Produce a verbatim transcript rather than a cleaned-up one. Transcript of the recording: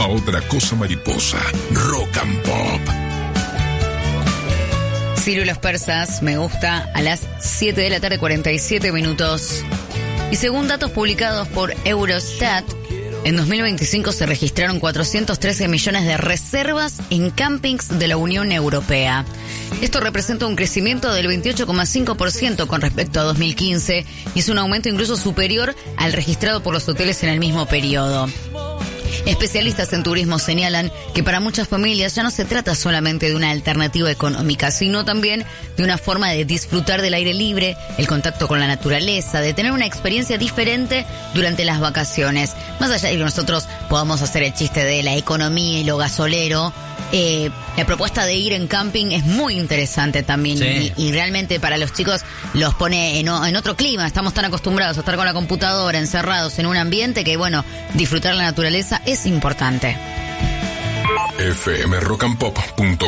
otra cosa mariposa. Rock and Pop. Ciro y los persas, me gusta, a las siete de la tarde, cuarenta y siete minutos. Y según datos publicados por Eurostat, en dos mil veinticinco se registraron cuatrocientos trece millones de reservas en campings de la Unión Europea. Esto representa un crecimiento del veintiocho coma cinco por ciento con respecto a dos mil quince y es un aumento incluso superior al registrado por los hoteles en el mismo periodo. Especialistas en turismo señalan que para muchas familias ya no se trata solamente de una alternativa económica, sino también de una forma de disfrutar del aire libre, el contacto con la naturaleza, de tener una experiencia diferente durante las vacaciones. Más allá de que nosotros podamos hacer el chiste de la economía y lo gasolero, eh, la propuesta de ir en camping es muy interesante también. Sí. y, y realmente para los chicos los pone en, o, en otro clima. Estamos tan acostumbrados a estar con la computadora encerrados en un ambiente que, bueno, disfrutar la naturaleza es importante. f m rock and pop punto com